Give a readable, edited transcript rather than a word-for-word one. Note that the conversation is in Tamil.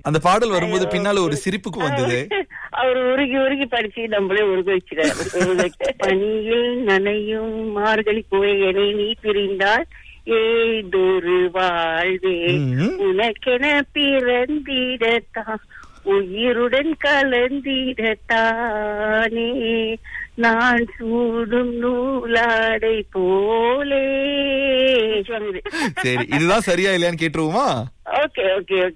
அந்த பாடல் வரும்போது பின்னால ஒரு சிரிப்புக்கு வந்தது. அவர் உருகி உருகி படிச்சு நம்மளே உருக வச்சுட்டாரு. பனியில் நனையும் மார்கழி கோயனை நீ பிரிந்தால் ஏதொரு வாழ்வே உனக்கென பிறந்திடத்தான் உயிருடன் கலந்திடத்தானே நான் சூடும் நூலாடை போலே. சரி, இதுதான் சரியா இல்லையான்னு கேட்டுருவோமா? Okay okay okay.